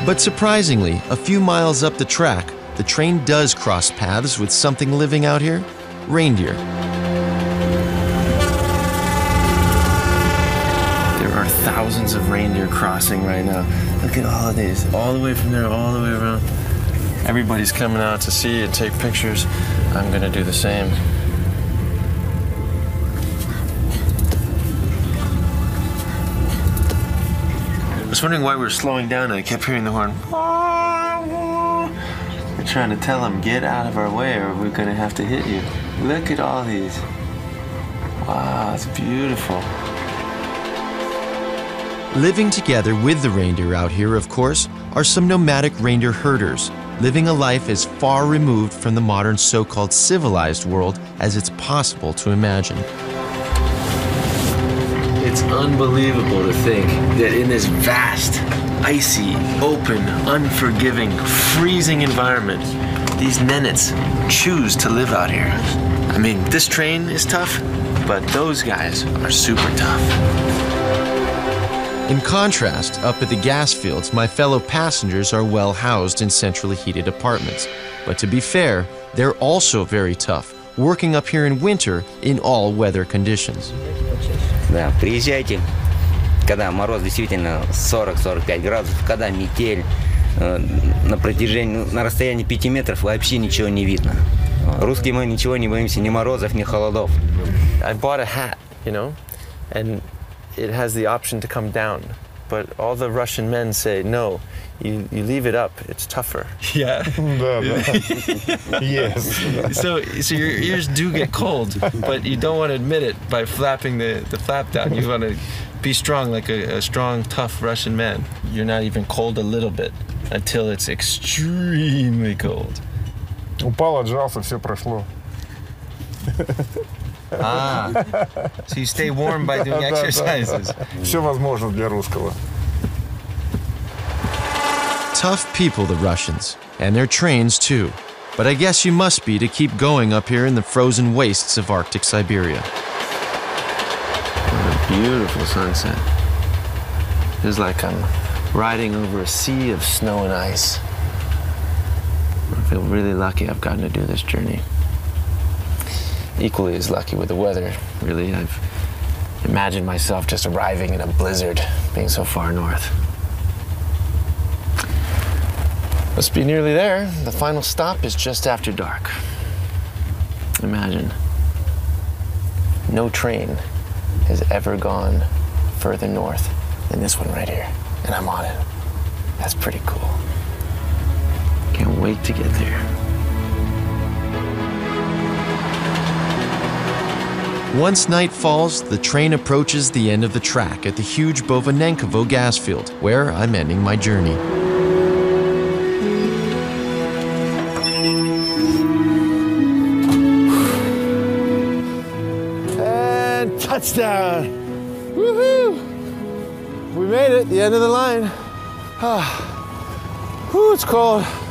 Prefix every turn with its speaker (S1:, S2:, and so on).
S1: But surprisingly, a few miles up the track, the train does cross paths with something living out here: reindeer. There are thousands of reindeer crossing right now. Look at all of these, all the way from there, all the way around. Everybody's coming out to see and take pictures. I'm gonna do the same. I was wondering why we were slowing down and I kept hearing the horn. We're trying to tell them, get out of our way or we're gonna have to hit you. Look at all these. Wow, it's beautiful. Living together with the reindeer out here, of course, are some nomadic reindeer herders, living a life as far removed from the modern so-called civilized world as it's possible to imagine. It's unbelievable to think that in this vast, icy, open, unforgiving, freezing environment, these Nenets choose to live out here. I mean, this train is tough, but those guys are super tough. In contrast, up at the gas fields, my fellow passengers are well housed in centrally heated apartments. But to be fair, they're also very tough, working up here in winter in all weather conditions.
S2: Да, приезжайте, когда мороз действительно 40-45 градусов, когда метель, на протяжении, на расстоянии 5 метров вообще ничего не видно. Русские мы ничего не боимся, ни морозов, ни холодов.
S3: I bought a hat, you know, and it has the option to come down, but all the Russian men say, no, you leave it up, it's tougher. Yeah.
S4: Yes.
S3: So your ears do get cold, but you don't want to admit it by flapping the flap down. You want to be strong like a strong, tough Russian man. You're not even cold a little bit until it's extremely cold.
S4: Упал, отжался, все прошло.
S3: Ah, so you stay warm by doing exercises.
S4: Все возможно для русского.
S1: Tough people, the Russians, and their trains too. But I guess you must be to keep going up here in the frozen wastes of Arctic Siberia.
S3: What a beautiful sunset. It's like I'm riding over a sea of snow and ice. I feel really lucky I've gotten to do this journey. Equally as lucky with the weather, really. I've imagined myself just arriving in a blizzard, being so far north. Must be nearly there. The final stop is just after dark. Imagine. No train has ever gone further north than this one right here, and I'm on it. That's pretty cool. Can't wait to get there.
S1: Once night falls, the train approaches the end of the track at the huge Bovanenkovo gas field, where I'm ending my journey.
S3: And touchdown! Woohoo! We made it, the end of the line. Whew, it's cold.